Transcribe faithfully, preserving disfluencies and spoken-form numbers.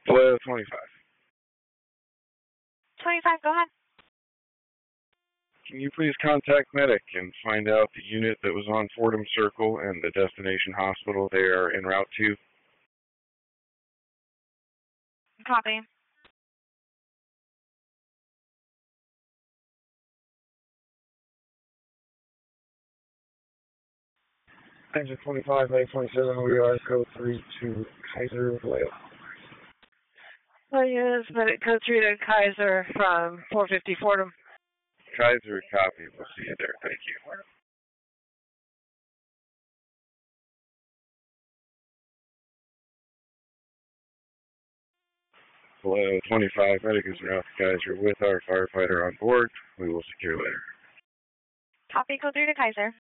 Hello, twenty-five. twenty-five, go ahead. Can you please contact Medic and find out the unit that was on Fordham Circle and the destination hospital they are en route to? Copy. Engine twenty-five, May twenty-seven, we are code three to Kaiser Vallejo. Well, yes, Medic code three to Kaiser from four fifty Fordham. Kaiser, copy. We'll see you there. Thank you. Hello, twenty-five, Medic is en route to Kaiser with our firefighter on board. We will secure later. Copy, code three to Kaiser.